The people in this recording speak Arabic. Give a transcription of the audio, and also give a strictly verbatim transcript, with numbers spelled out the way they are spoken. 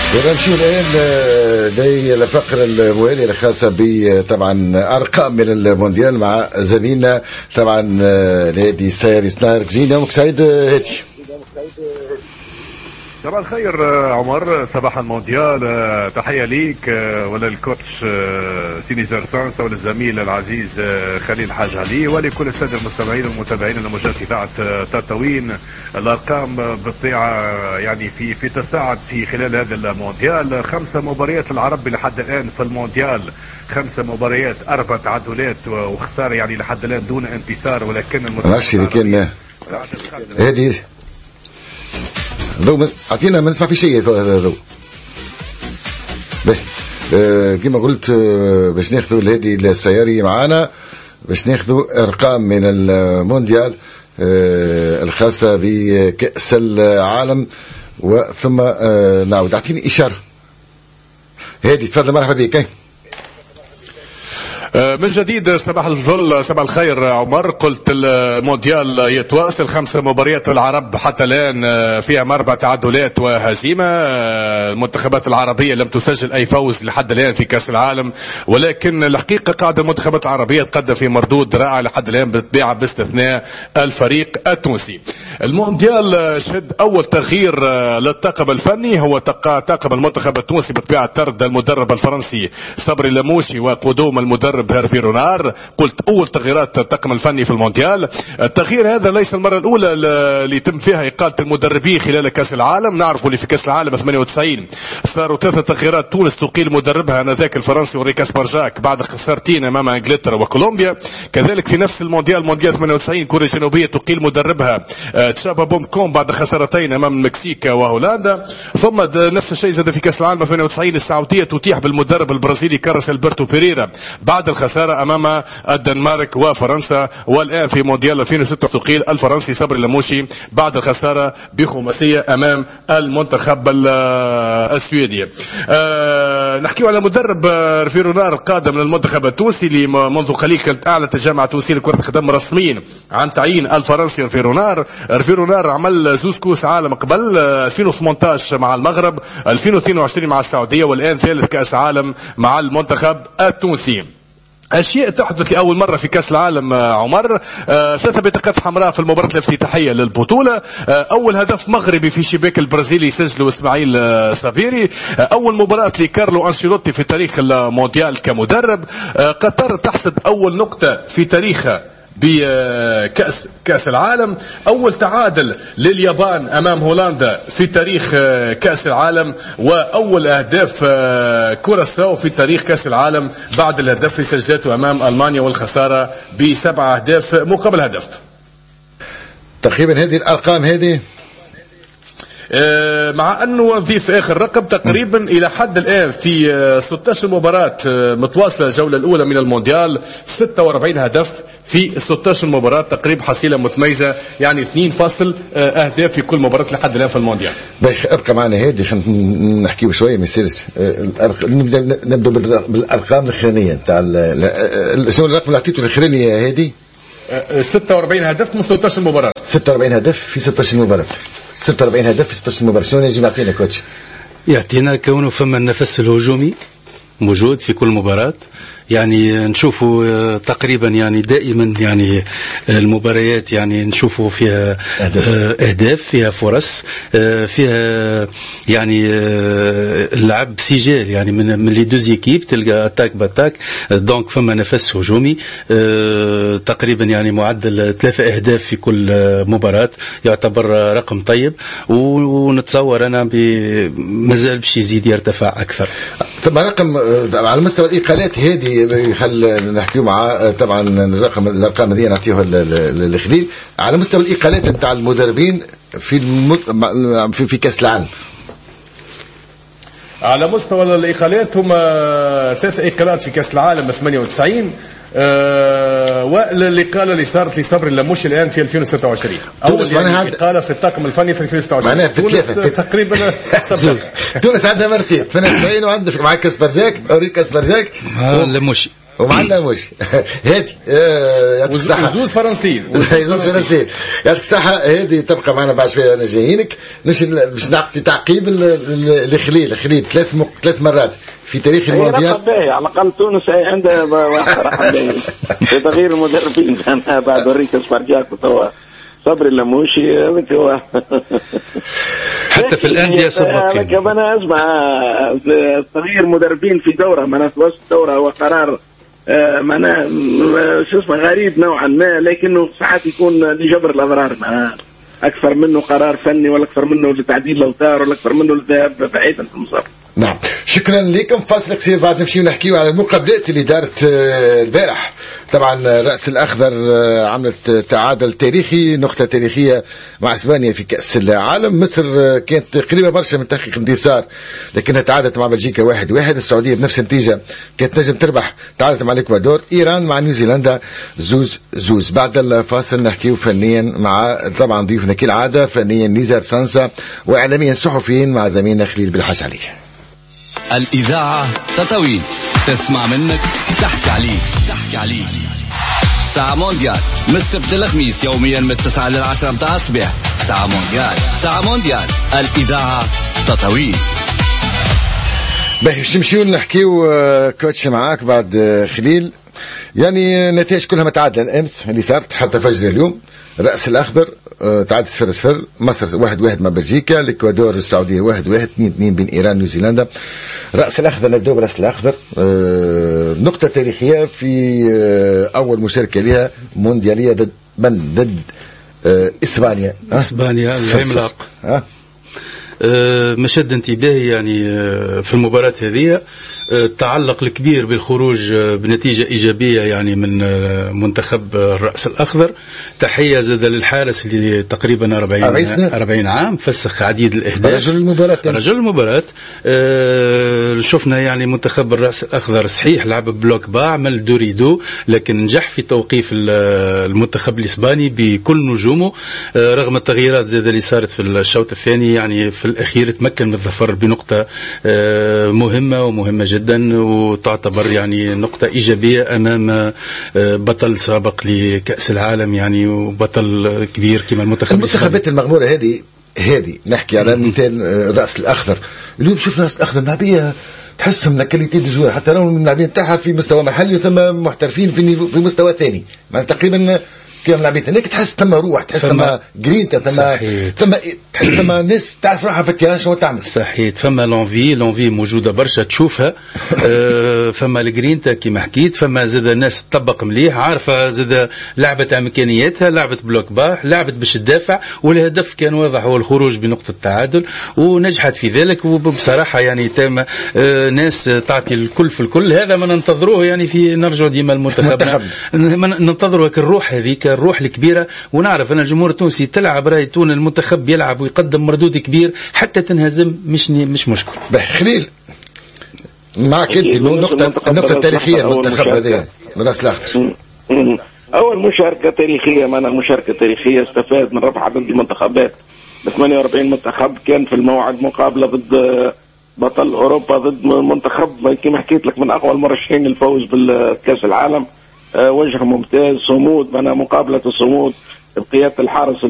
نمشي الآن للفقرة الموالية الخاصة بطبعا أرقام من المونديال مع زميلنا طبعا الهادي ساري سنارك. زين يومك سعيد هادي. صباح الخير عمر، صباح المونديال، تحية ليك وللكوتش سينيزر سانسا وللزميل العزيز خليل حاج علي ولكل السادة المستمعين والمتابعين الموجات إذاعة تطاوين. الأرقام بالطبيعة يعني في في تصاعد في خلال هذا المونديال. خمسة مباريات العرب لحد الآن في المونديال، خمسة مباريات، أربع تعادلات وخسارة يعني لحد الآن دون انتصار، ولكن المنتخب هذه ضو اعطينا ما نسمع في شيء ضو آه كما قلت آه باش ناخذوا الهادي السياري معانا باش ناخذوا ارقام من المونديال آه الخاصه بكأس العالم وثم آه نعود. اعطيني اشاره هادي، تفضل. مرحبا بك. من جديد صباح الفل، صباح الخير عمر. قلت المونديال يتواصل، خمسة مباريات العرب حتى الآن فيها أربع تعادلات وهزيمة. المنتخبات العربية لم تسجل أي فوز لحد الآن في كأس العالم، ولكن الحقيقة قاعدة المنتخبات العربية تقدم في مردود رائع لحد الآن بالطبيعة باستثناء الفريق التونسي. المونديال شهد أول تغيير للطاقم الفني، هو طاقم المنتخب التونسي بالطبيعة طرد المدرب الفرنسي صبري اللموشي وقدوم المدرب هيرفي رونار. قلت أول تغييرات الطاقم الفني في المونديال. التغيير هذا ليس المرة الأولى اللي يتم فيها إقالة المدربين خلال كأس العالم. نعرفوا اللي في كأس العالم ثمانية وتسعين صاروا ثلاثة تغييرات. تونس تقيل مدربها آنذاك الفرنسي اوريكا سبارجاك بعد خسارتين أمام إنجلترا وكولومبيا. كذلك في نفس المونديال مونديال ثمانية وتسعين كوريا الجنوبية تقيل مدربها تشابا بومكوم بعد خسارتين أمام المكسيك وهولندا. ثم نفس الشيء زاد في كأس العالم ثمانية وتسعين السعودية تتيح بالمدرب البرازيلي كارلوس ألبرتو بيريرا بعد الخسارة أمام الدنمارك وفرنسا. والآن في مونديال ألفين وستة تقيل الفرنسي صبري اللموشي بعد الخسارة بخماسية أمام المنتخب السويدي. أه نحكي على مدرب هيرفي رونار القادم من المنتخب التونسي اللي منذ قليل كانت أعلنت الجامعة التونسية لكرة القدم رسميا عن تعيين الفرنسي هيرفي رونار. هيرفي رونار عمل زوز كؤوس عالم قبل ألفين وثمانية عشر مع المغرب، ألفين واثنين وعشرين مع السعودية، والآن ثالث كأس عالم مع المنتخب التونسي. أشياء تحدث لأول مرة في كأس العالم عمر. آه ثلاثة بطاقات حمراء في المباراة الافتتاحية للبطولة. آه أول هدف مغربي في شباك البرازيلي سجله إسماعيل آه سافيري. آه أول مباراة لكارلو أنشيلوتي في تاريخ المونديال كمدرب. آه قطر تحصد أول نقطة في تاريخها بكأس كأس العالم. أول تعادل لليابان أمام هولندا في تاريخ كأس العالم، وأول أهداف كوراساو في تاريخ كأس العالم بعد الهدف اللي سجلته أمام ألمانيا والخسارة بسبع أهداف مقابل هدف. تقريبا هذه الأرقام هذه مع أنه نضيف آخر رقم تقريبا إلى حد الآن في ستة عشر مباراة متواصلة الجولة الأولى من المونديال، ستة وأربعين هدف في ستة عشر مباراة، تقريبا حصيلة متميزة، يعني اثنين فاصل أهداف في كل مباراة لحد الآن في المونديال. ابقى معنا هادي، خلينا نحكي شوية ما يصيرش. نبدأ بالأرقام الأخرانية تاع شنو الرقم اللي عطيته الأخرانية هادي؟ ستة وأربعين هدف من ستة عشر مباراة. ستة وأربعين هدف في ستة عشر مباراة. ستة وأربعين هدف في ستة عشر مباراة. شنو يجي يعطينا كوتش؟ يعطينا كونه فما النفس الهجومي موجود في كل مباراة. يعني نشوفوا تقريبا يعني دائما يعني المباريات يعني نشوفوا فيها أهداف، فيها فرص، فيها يعني اللعب سجال يعني من من لي دوز ايكيب تلقى اتاك باتاك. دونك فما نفس هجومي تقريبا يعني معدل ثلاثة أهداف في كل مباراة، يعتبر رقم طيب، ونتصور أنا مازال باش يزيد يرتفع أكثر. طبعا رقم على مستوى الإقالات هذه خل نحكيو مع طبعا الرقم الارقام هذه نعطيوها للخليل. على مستوى الاقالات نتاع المدربين في المت... في في كاس العالم، على مستوى الاقالات هم ثلاث اقالات في كاس العالم ثمانية وتسعين، أه والإقالة اللي صارت لصبري اللموشي الآن في ألفين وستة وعشرين. أول يعني إقالة في الطاقم الفني في ألفين وستة وعشرين. معناها في تونس تقريبا تونس عندها مرتين ثمانية وتسعين وعندك معك كاسبرجاك أوريك كاسبرجاك اللموشي ومعنا مش هادي يعطيك الصحة. وزوز فرنسيين وزوز فرنسيين يعطيك الصحة. هادي تبقى معنا بعد شوية أنا جايينك باش نعطي تعقيب لخليل خليل ثلاث مق... ثلاث مرات في تاريخ المونديال. على الأقل تونس عندها صراحة في تغيير المدربين. أنا بعد وريك سبارجاكو توا صبري اللموشي هذاك هو. حتى في الأندية سبق كمان أسمع تغيير مدربين في دورة معناها في وسط دورة هو قرار معناها شو اسمه غريب نوعا ما، لكنه ساعات يكون لجبر الأضرار معناها أكثر منه قرار فني ولا أكثر منه لتعديل الأوتار ولا أكثر منه للذهاب بعيدا في المسار. نعم شكرا لكم. فاصل قصير بعد نمشي ونحكيو على المقابلات اللي دارت البارح. طبعا رأس الأخضر عملت تعادل تاريخي، نقطة تاريخية مع اسبانيا في كأس العالم. مصر كانت قريبة برشا من تحقيق انتصار لكنها تعادلت مع بلجيكا واحد واحد. السعودية بنفس النتيجة كانت نجم تربح، تعادلت مع الإكوادور. إيران مع نيوزيلندا زوز زوز. بعد الفاصل نحكيو فنيا مع طبعا ضيوفنا كالعادة، فنيا نزار سانسا وإعلاميا صحفيين مع زميلنا خليل بالحاج عليه. الإذاعة تطاوين، تسمع منك تحكي عليه تحكي عليه. ساعة مونديال من السبت للخميس يوميا من التسعة للعشرة متاع الصباح. ساعة مونديال ساعة مونديال الإذاعة تطاوين. باهي باش نمشيو نحكيو كوتش معاك بعد خليل. يعني نتائج كلها متعادلة الأمس اللي صارت حتى فجر اليوم. رأس الأخضر تعادل صفر صفر، مصر واحد واحد مع بلجيكا، الإكوادور السعودية واحد واحد، اثنين اثنين بين إيران ونيوزيلندا. رأس الأخضر نبدأ برأس الأخضر. أه نقطة تاريخية في أه أول مشاركة لها مونديالية ضد من ضد أه إسبانيا. إسبانيا العملاق. أه مشد انتباهي يعني في المباراة هذه التعلق الكبير بالخروج بنتيجة إيجابية يعني من منتخب الرأس الأخضر. تحية زاد للحارس اللي تقريبا أربعين عام فسخ عديد الأهداف. رجل المباراة رجل المباراة. آه شفنا يعني منتخب الرأس الأخضر صحيح لعب بلوك با عمل دوريدو لكن نجح في توقيف المنتخب الإسباني بكل نجومه. آه رغم التغييرات زاد اللي صارت في الشوط الثاني يعني في الأخير تمكن من الظفر بنقطة آه مهمة ومهمة جدا وتعتبر يعني نقطة إيجابية أمام بطل سابق لكأس العالم يعني وبطل كبير كما المنتخب. المنتخبات المغمورة هذه هذه نحكي على مثال الرأس الأخضر. اليوم شفنا الرأس الأخضر لاعبية تحسهم من كاليتي دي جوار حتى لو اللاعبين تاعها في مستوى محلي وثم محترفين في في مستوى ثاني يعني تقريبا كيف لعبت هناك تحس ثم روح تحس ثم جرينتا ثم ثم تحس ثم ناس تعرف روحها في التيران شنو تعمل. صحيح فما لونفي لونفي موجوده برشا تشوفها. أه فما الجرينتا كيما حكيت فما زاد الناس تطبق مليح عارفه زاد لعبت امكانياتها لعبت بلوك باح لعبت باش تدافع والهدف كان واضح هو الخروج بنقطه التعادل ونجحت في ذلك. وبصراحه يعني تم أه ناس تعطي الكل في الكل. هذا ما ننتظروه يعني في نرجع ديما المنتخب ننتظروا الروح هذيك الروح الكبيرة. ونعرف أن الجمهور التونسي تلعب رايتون المنتخب يلعب ويقدم مردود كبير حتى تنهزم مش مش مشكل. خليل معك أنت النقطة النقطة التاريخية المنتخب هذا من رأس الأخضر. أول مشاركة تاريخية معنا مشاركة تاريخية استفاد من رفع عدد المنتخبات ب ثمانية وأربعين منتخب. كان في الموعد مقابلة ضد بطل أوروبا ضد منتخب كما حكيت لك من أقوى المرشحين للفوز بالكأس العالم. وجه ممتاز صمود معنا مقابلة الصمود بقيادة الحارس